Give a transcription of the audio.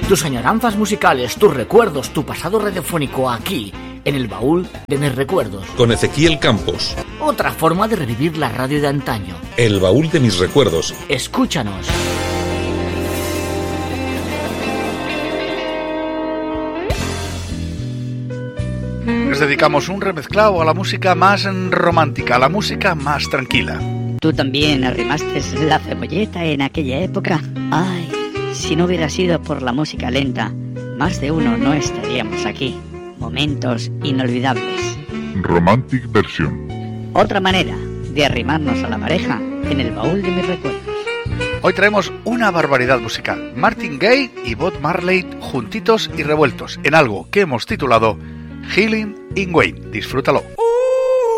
Tus añoranzas musicales, tus recuerdos, tu pasado radiofónico aquí, en el baúl de mis recuerdos. Con Ezequiel Campos. Otra forma de revivir la radio de antaño. El baúl de mis recuerdos. Escúchanos. Les dedicamos un remezclado a la música más romántica, a la música más tranquila. ¿Tú también arrimaste la cebolleta en aquella época? Ay, si no hubiera sido por la música lenta, más de uno no estaríamos aquí. Momentos inolvidables. Romantic version. Otra manera de arrimarnos a la pareja en el baúl de mis recuerdos. Hoy traemos una barbaridad musical. Martin Gaye y Bob Marley juntitos y revueltos en algo que hemos titulado Healing in Wayne. Disfrútalo.